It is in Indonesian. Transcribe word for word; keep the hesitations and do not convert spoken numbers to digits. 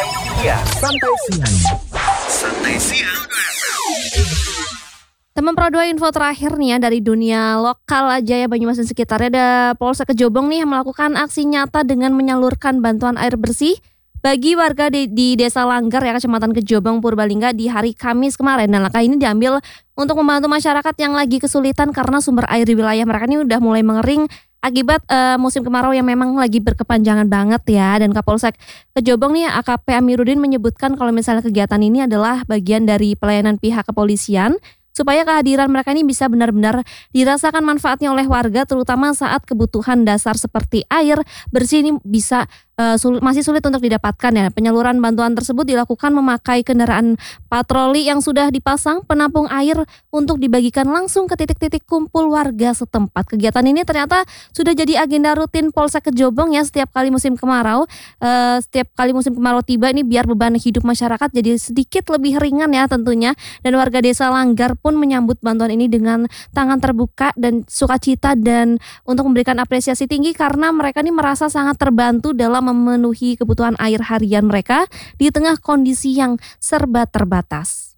Santai siang. Santai siang. Santai siang. Teman Pro dua info terakhir nih ya dari dunia lokal aja ya, Banyumas dan sekitarnya. Ada Polsek Kejobong nih yang melakukan aksi nyata dengan menyalurkan bantuan air bersih bagi warga di, di Desa Langgar ya, Kecamatan Kejobong, Purbalingga di hari Kamis kemarin. Dan langkah ini diambil untuk membantu masyarakat yang lagi kesulitan karena sumber air di wilayah mereka ini udah mulai mengering akibat uh, musim kemarau yang memang lagi berkepanjangan banget ya. Dan Kapolsek Kejobong nih A K P Amiruddin menyebutkan kalau misalnya kegiatan ini adalah bagian dari pelayanan pihak kepolisian supaya kehadiran mereka ini bisa benar-benar dirasakan manfaatnya oleh warga, terutama saat kebutuhan dasar seperti air bersih ini bisa uh, sul- masih sulit untuk didapatkan ya. Penyaluran bantuan tersebut dilakukan memakai kendaraan patroli yang sudah dipasang penampung air untuk dibagikan langsung ke titik-titik kumpul warga setempat. Kegiatan ini ternyata sudah jadi agenda rutin Polsek Kejobong ya, setiap kali musim kemarau. Uh, setiap kali musim kemarau tiba ini biar beban hidup masyarakat jadi sedikit lebih ringan ya tentunya. Dan warga Desa Langgar pun menyambut bantuan ini dengan tangan terbuka dan sukacita dan untuk memberikan apresiasi tinggi karena mereka ini merasa sangat terbantu dalam memenuhi kebutuhan air harian mereka di tengah kondisi yang serba terbatas.